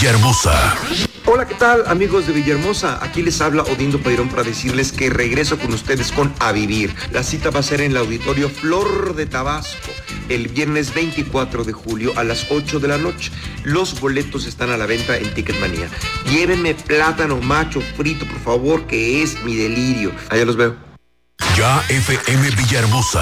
Villahermosa. Hola, ¿qué tal, amigos de Villahermosa? Aquí les habla Odindo Peirón para decirles que regreso con ustedes con A Vivir. La cita va a ser en el Auditorio Flor de Tabasco el viernes 24 de julio a las 8 de la noche. Los boletos están a la venta en Ticketmanía. Llévenme plátano macho frito, por favor, que es mi delirio. Allá los veo. Ya FM Villahermosa.